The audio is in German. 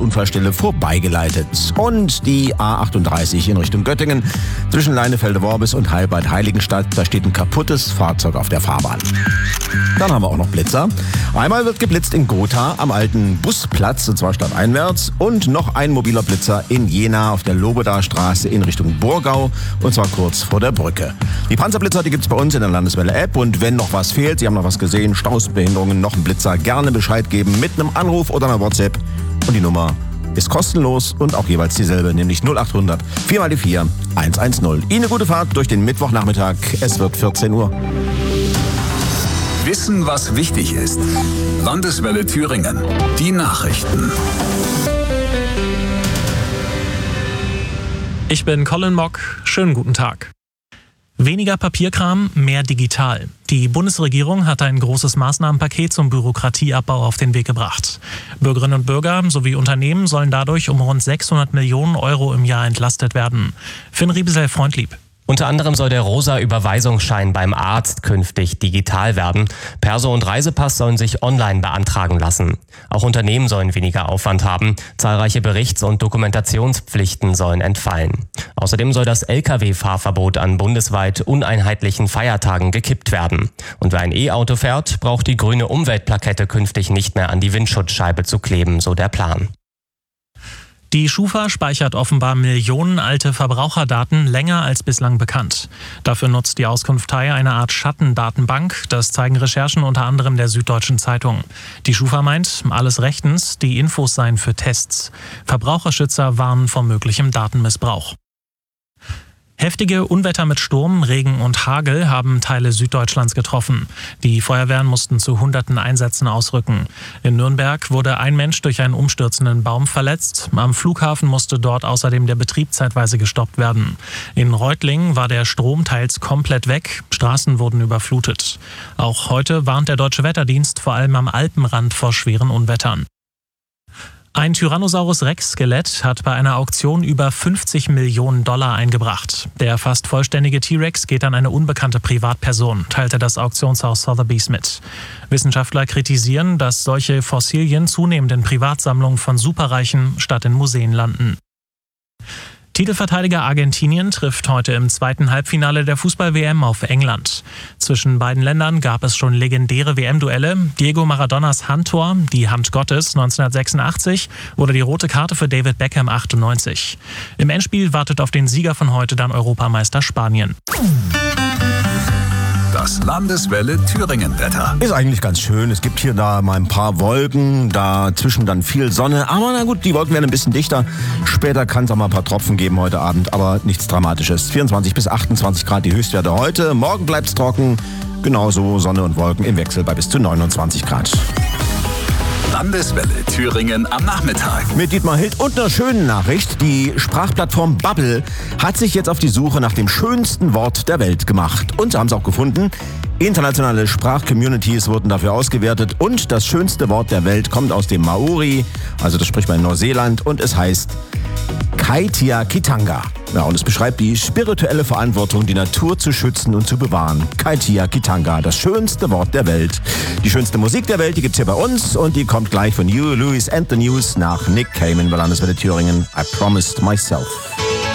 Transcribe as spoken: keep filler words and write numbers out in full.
Unfallstelle vorbeigeleitet. Und die A achtunddreißig in Richtung Göttingen zwischen Leinefelde-Worbis und Heilbad-Heiligenstadt. Da steht ein kaputtes Fahrzeug auf der Fahrbahn. Dann haben wir auch noch Blitzer. Einmal wird geblitzt in Gotha am alten Busplatz, und zwar stadteinwärts. Und noch ein mobiler Blitzer in Jena auf der Loboda-Straße in Richtung Burgau, und zwar kurz vor der Brücke. Die Panzerblitzer, die gibt's bei uns in der Landeswelle-App. Und wenn noch was fehlt, Sie haben noch was gesehen, Staus, Behinderungen, noch ein Blitzer, gerne Bescheid geben mit einem Anruf oder einer WhatsApp. Und die Nummer ist kostenlos und auch jeweils dieselbe, nämlich null achthundert vier mal die vier eins eins null. Ihnen eine gute Fahrt durch den Mittwochnachmittag. Es wird vierzehn Uhr. Wissen, was wichtig ist. Landeswelle Thüringen. Die Nachrichten. Ich bin Colin Mock. Schönen guten Tag. Weniger Papierkram, mehr digital. Die Bundesregierung hat ein großes Maßnahmenpaket zum Bürokratieabbau auf den Weg gebracht. Bürgerinnen und Bürger sowie Unternehmen sollen dadurch um rund sechshundert Millionen Euro im Jahr entlastet werden. Finn Riebesell-Freundlieb. Unter anderem soll der rosa Überweisungsschein beim Arzt künftig digital werden. Perso und Reisepass sollen sich online beantragen lassen. Auch Unternehmen sollen weniger Aufwand haben. Zahlreiche Berichts- und Dokumentationspflichten sollen entfallen. Außerdem soll das L K W-Fahrverbot an bundesweit uneinheitlichen Feiertagen gekippt werden. Und wer ein E-Auto fährt, braucht die grüne Umweltplakette künftig nicht mehr an die Windschutzscheibe zu kleben, so der Plan. Die Schufa speichert offenbar Millionen alte Verbraucherdaten länger als bislang bekannt. Dafür nutzt die Auskunftei eine Art Schattendatenbank. Das zeigen Recherchen unter anderem der Süddeutschen Zeitung. Die Schufa meint, alles rechtens, die Infos seien für Tests. Verbraucherschützer warnen vor möglichem Datenmissbrauch. Heftige Unwetter mit Sturm, Regen und Hagel haben Teile Süddeutschlands getroffen. Die Feuerwehren mussten zu hunderten Einsätzen ausrücken. In Nürnberg wurde ein Mensch durch einen umstürzenden Baum verletzt. Am Flughafen musste dort außerdem der Betrieb zeitweise gestoppt werden. In Reutlingen war der Strom teils komplett weg. Straßen wurden überflutet. Auch heute warnt der Deutsche Wetterdienst vor allem am Alpenrand vor schweren Unwettern. Ein Tyrannosaurus Rex-Skelett hat bei einer Auktion über fünfzig Millionen Dollar eingebracht. Der fast vollständige T-Rex geht an eine unbekannte Privatperson, teilte das Auktionshaus Sotheby's mit. Wissenschaftler kritisieren, dass solche Fossilien zunehmend in Privatsammlungen von Superreichen statt in Museen landen. Titelverteidiger Argentinien trifft heute im zweiten Halbfinale der Fußball-W M auf England. Zwischen beiden Ländern gab es schon legendäre W M-Duelle. Diego Maradonas Handtor, die Hand Gottes neunzehnhundertsechsundachtzig, oder die rote Karte für David Beckham achtundneunzig. Im Endspiel wartet auf den Sieger von heute dann Europameister Spanien. Das Landeswelle Thüringen-Wetter. Ist eigentlich ganz schön. Es gibt hier da mal ein paar Wolken, dazwischen dann viel Sonne. Aber na gut, die Wolken werden ein bisschen dichter. Später kann es auch mal ein paar Tropfen geben heute Abend, aber nichts Dramatisches. vierundzwanzig bis achtundzwanzig Grad die Höchstwerte heute. Morgen bleibt es trocken. Genauso Sonne und Wolken im Wechsel bei bis zu neunundzwanzig Grad. Landeswelle Thüringen am Nachmittag. Mit Dietmar Hild und einer schönen Nachricht. Die Sprachplattform Babbel hat sich jetzt auf die Suche nach dem schönsten Wort der Welt gemacht. Und sie haben es auch gefunden. Internationale Sprachcommunities wurden dafür ausgewertet. Und das schönste Wort der Welt kommt aus dem Maori. Also das spricht man in Neuseeland. Und es heißt Kaitiakitanga. Ja, und es beschreibt die spirituelle Verantwortung, die Natur zu schützen und zu bewahren. Kaitiakitanga, das schönste Wort der Welt. Die schönste Musik der Welt, die gibt's hier bei uns und die kommt gleich von Huey Lewis and the News nach Nick Cayman bei Landeswelle Thüringen. I promised myself.